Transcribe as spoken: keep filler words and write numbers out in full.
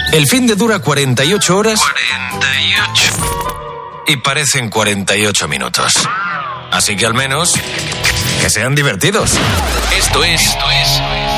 El fin de dura cuarenta y ocho horas. cuarenta y ocho. Y parecen cuarenta y ocho minutos. Así que al menos que sean divertidos. Esto es, esto es